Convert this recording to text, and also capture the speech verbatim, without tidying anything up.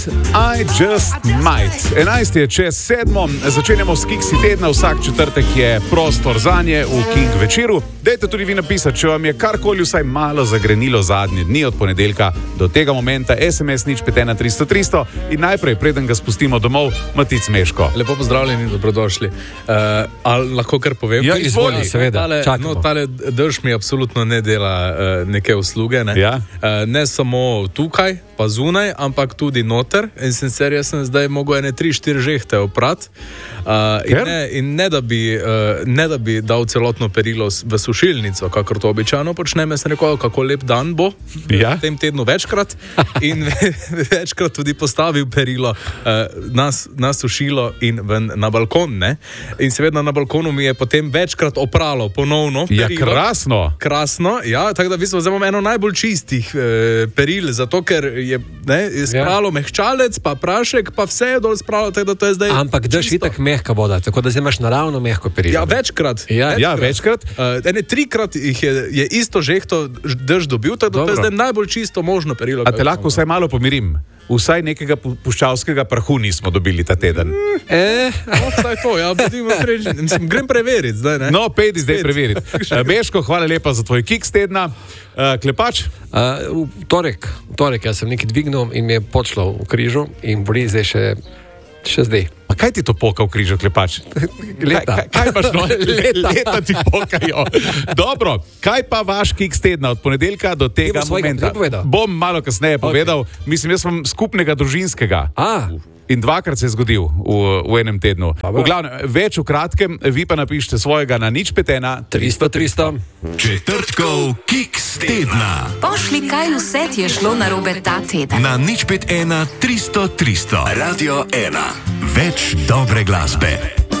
I just might. enajst je čez sedmo, začenjamo s Kiksi tedna, vsak četrtek je prostor zanje v King večeru. Dajte tudi vi napisati, če vam je karkoli vsaj malo zagrenilo zadnje dni od ponedeljka do tega momenta, es em es nič pet ena tristo tristo in najprej, preden ga spustimo domov, Matic Meško. Lepo pozdravljeni, dobrodošli. Uh, ali lahko kar povem? Ja, izvoli, seveda. Tale, no, tale drž mi absolutno ne dela uh, neke usluge. Ne? Ja. Uh, ne samo tukaj, pa zunaj, ampak tudi noter. In sicer jaz sem zdaj mogel ene tri, štiri žehte oprati. Uh, in, ne, in ne, da bi, uh, ne da bi dal celotno perilo v sušilnico, kakor to običajno počnem, sem rekel, kako lep dan bo ja. v tem tednu večkrat in večkrat tudi postavil perilo uh, na, na sušilo in ven na balkon. Ne? In seveda na balkonu mi je potem večkrat opralo ponovno perilo. Ja, krasno. Krasno, ja, tako da v bistvu zdaj imam eno najbolj čistih eh, peril, zato ker je, ne, je spralo ja. mehčalec, pa prašek, pa vse je dol spralo, tako da to je zdaj. Ampak drž itak mehka voda, tako da zdaj imaš naravno mehko perilo. Ja, večkrat. Ja, ja večkrat. Uh, ene trikrat jih je, je isto žehto drž dobil, tako da to je zdaj najbolj čisto možno perilo. A te lahko vsaj malo pomirim? Vsaj nekega puščavskega prahu nismo dobili ta teden. Eh, no, vsaj to, ja, Mislim, grem preveriti zdaj, ne? No, pejdi zdaj preveriti. Meško, hvala lepa za tvoj Kiks tedna. Uh, klepač? Uh, v torek, v torek, jaz sem nekaj dvignil in mi je počlo v križu in boli zdaj še, še zdaj. A kaj ti to poka v križu, klepač? Leta. Kaj, kaj paš, no? Leta. Leta ti pokajo. Dobro, kaj pa vaš Kiks tedna od ponedeljka do tega momenta? Bom malo kasneje okay. povedal. Mislim, jaz sem skupnega družinskega. A. In dvakrat se je zgodil v, v enem tednu. V glavnem, več v kratkem, vi pa napišite svojega na nič pet ena tristo tristo. Četrtkov Kiks tedna. Pošli, kaj vse ti je šlo narobe ta teden. Na nič pet ena tristo tristo. Radio ena. Več dobre glasbe.